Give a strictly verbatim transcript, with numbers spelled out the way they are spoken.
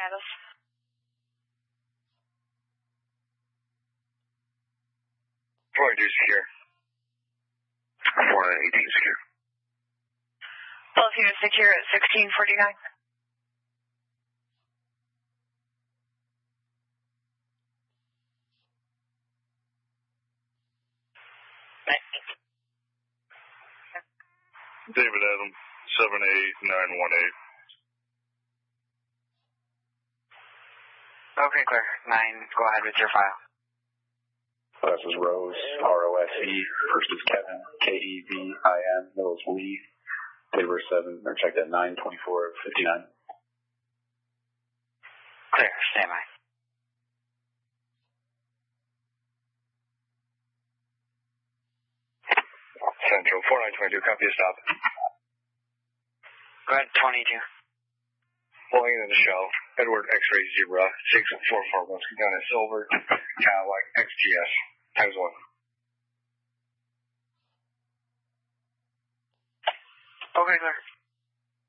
Kansas. four two secure. four eighteen secure. Both units secure at sixteen forty-nine. David Adam, seven eight nine one eight. Okay, clear. Nine, go ahead with your file. This is Rose, R O S E. First is Kevin, K E V I N. Middle is Lee. Date of birth seven, or check that nine twenty-four fifty-nine. Clear, stand by. Central, four nine two two, copy, stop. Go ahead, twenty-two. Pulling into the shell, Edward X-ray Zebra, six four four, once again at Silver, Cadillac X T S, times one. Okay, clear.